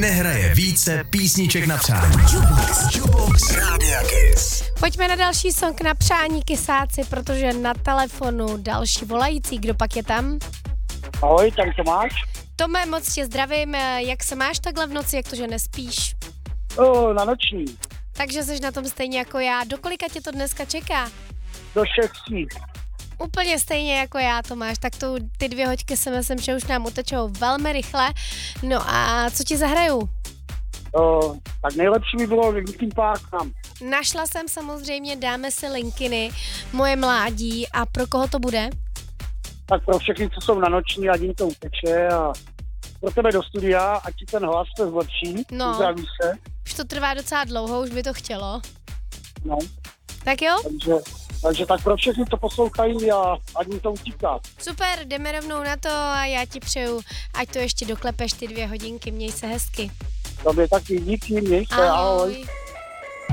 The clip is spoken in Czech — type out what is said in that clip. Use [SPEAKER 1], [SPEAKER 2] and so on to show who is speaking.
[SPEAKER 1] kde hraje více písniček na přání. Jukebox Rádia Kiss.
[SPEAKER 2] Pojďme na další song na přání kysáci, protože na telefonu další volající. Kdo pak je tam?
[SPEAKER 3] Ahoj, tady Tomáš.
[SPEAKER 2] Tome, moc tě zdravím. Jak se máš takhle v noci, jak to, že nespíš?
[SPEAKER 3] Na noční.
[SPEAKER 2] Takže jsi na tom stejně jako já. Do kolika tě to dneska čeká?
[SPEAKER 3] Do 6.
[SPEAKER 2] Úplně stejně jako já, Tomáš. Tak ty 2 hoďky si myslím, že už nám utečou velmi rychle. No a co ti zahraju?
[SPEAKER 3] Tak nejlepší by bylo Linkin Park tam.
[SPEAKER 2] Našla jsem samozřejmě, dáme si Linkiny, moje mládí. A pro koho to bude?
[SPEAKER 3] Tak pro všechny, co jsou na noční, ať jim to uteče a pro tebe do studia, ať ti ten hlas se zlepší.
[SPEAKER 2] No.
[SPEAKER 3] Uzdraví se.
[SPEAKER 2] Už to trvá docela dlouho, už by to chtělo.
[SPEAKER 3] No.
[SPEAKER 2] Tak jo?
[SPEAKER 3] Takže tak pro všechny to poslouchají a ať jim to utíká.
[SPEAKER 2] Super, jdeme rovnou na to a já ti přeju, ať to ještě doklepeš ty 2 hodinky, měj se hezky.
[SPEAKER 3] Tobě taky díky, měj se, ahoj.